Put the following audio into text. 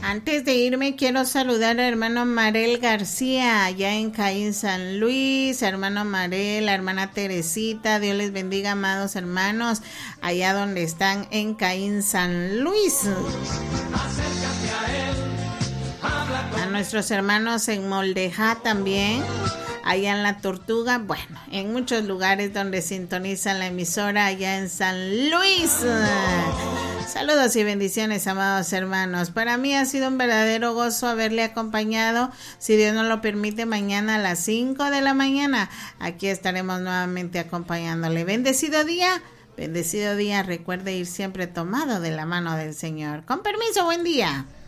Antes de irme, quiero saludar al hermano Marel García, allá en Caín, San Luis. Hermano Marel, la hermana Teresita, Dios les bendiga, amados hermanos, allá donde están en Caín, San Luis. A nuestros hermanos en Moldejá también, allá en La Tortuga, bueno, en muchos lugares donde sintonizan la emisora allá en San Luis. Saludos y bendiciones, amados hermanos. Para mí ha sido un verdadero gozo haberle acompañado. Si Dios nos lo permite, mañana a las 5 de la mañana, aquí estaremos nuevamente acompañándole. Bendecido día. Recuerde ir siempre tomado de la mano del Señor. Con permiso, buen día.